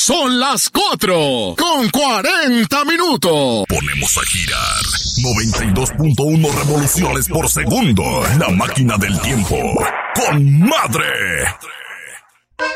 Son las 4:40. Ponemos a girar 92.1 revoluciones por segundo. La máquina del tiempo. ¡Con madre!